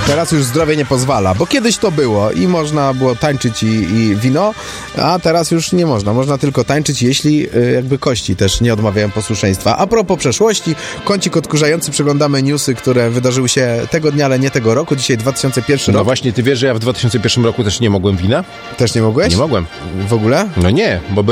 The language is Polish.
Teraz już zdrowie nie pozwala, bo kiedyś to było i można było tańczyć i wino, a teraz już nie można. Można tylko tańczyć, jeśli jakby kości też nie odmawiają posłuszeństwa. A propos przeszłości, kącik odkurzający, przeglądamy newsy, które wydarzyły się tego dnia, ale nie tego roku. Dzisiaj 2001 rok. No właśnie, ty wiesz, że ja w 2001 roku też nie mogłem wina? Też nie mogłeś? Nie mogłem. W ogóle? No nie, bo